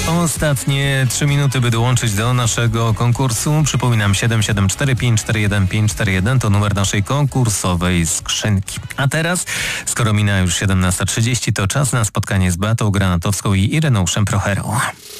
Ostatnie 3 minuty, by dołączyć do naszego konkursu. Przypominam, 774541541 to numer naszej konkursowej skrzynki. A teraz, skoro mina już 17:30, to czas na spotkanie z Beatą Granatowską i Ireną Szemprocherą.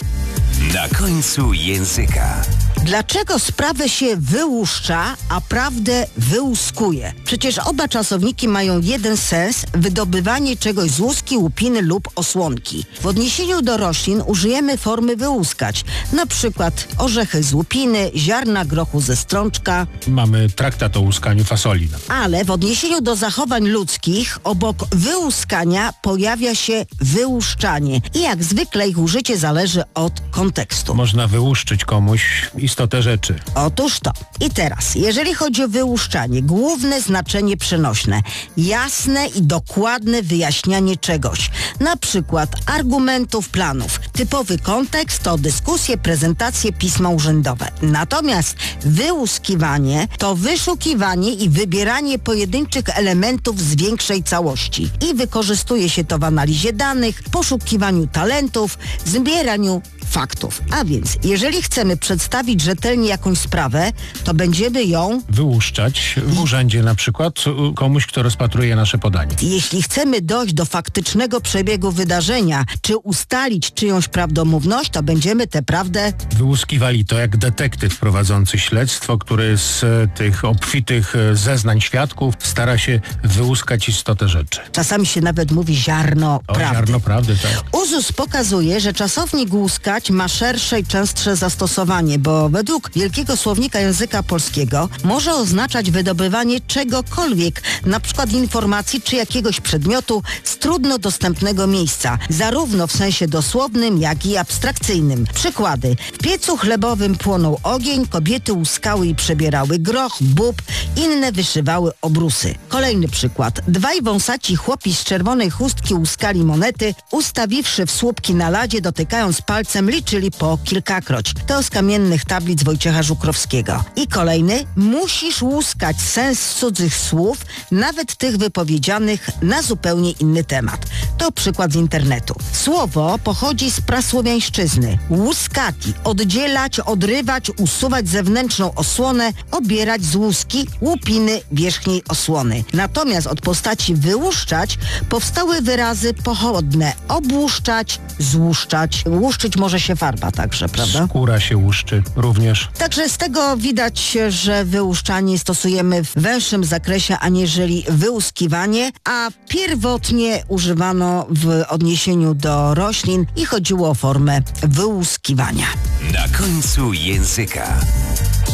Na końcu języka. Dlaczego sprawę się wyłuszcza, a prawdę wyłuskuje? Przecież oba czasowniki mają jeden sens: wydobywanie czegoś z łuski, łupiny lub osłonki. W odniesieniu do roślin użyjemy formy wyłuskać. Na przykład orzechy z łupiny, ziarna grochu ze strączka. Mamy traktat o łuskaniu fasoli. Ale w odniesieniu do zachowań ludzkich obok wyłuskania pojawia się wyłuszczanie. I jak zwykle ich użycie zależy od kontekstu. Można wyłuszczyć komuś istotę rzeczy. Otóż to. I teraz, jeżeli chodzi o wyłuszczanie, główne znaczenie przenośne. Jasne i dokładne wyjaśnianie czegoś. Na przykład argumentów, planów. Typowy kontekst to dyskusje, prezentacje, pisma urzędowe. Natomiast wyłuskiwanie to wyszukiwanie i wybieranie pojedynczych elementów z większej całości. I wykorzystuje się to w analizie danych, poszukiwaniu talentów, zbieraniu faktów. A więc, jeżeli chcemy przedstawić rzetelnie jakąś sprawę, to będziemy ją wyłuszczać w urzędzie na przykład komuś, kto rozpatruje nasze podanie. Jeśli chcemy dojść do faktycznego przebiegu wydarzenia, czy ustalić czyjąś prawdomówność, to będziemy tę prawdę wyłuskiwali. To jak detektyw prowadzący śledztwo, który z tych obfitych zeznań świadków stara się wyłuskać istotę rzeczy. Czasami się nawet mówi ziarno prawdy. Ziarno prawdy, tak. Uzus pokazuje, że czasownik łuskać ma szersze i częstsze zastosowanie, bo według Wielkiego Słownika Języka Polskiego może oznaczać wydobywanie czegokolwiek, na przykład informacji czy jakiegoś przedmiotu z trudno dostępnego miejsca, zarówno w sensie dosłownym, jak i abstrakcyjnym. Przykłady. W piecu chlebowym płonął ogień, kobiety łuskały i przebierały groch, bób, inne wyszywały obrusy. Kolejny przykład. Dwaj wąsaci chłopi z czerwonej chustki łuskali monety, ustawiwszy w słupki na ladzie, dotykając palcem, liczyli po kilkakroć. To z kamiennych tablic Wojciecha Żukrowskiego. I kolejny. Musisz łuskać sens cudzych słów, nawet tych wypowiedzianych na zupełnie inny temat. To przykład z internetu. Słowo pochodzi z prasłowiańszczyzny. Łuskati. Oddzielać, odrywać, usuwać zewnętrzną osłonę, obierać z łuski, łupiny wierzchniej osłony. Natomiast od postaci wyłuszczać powstały wyrazy pochodne. Obłuszczać, złuszczać. Łuszczyć może się farba także, prawda? Skóra się łuszczy również. Także z tego widać, że wyłuszczanie stosujemy w węższym zakresie aniżeli wyłuskiwanie, a pierwotnie używano w odniesieniu do roślin i chodziło o formę wyłuskiwania. Na końcu języka.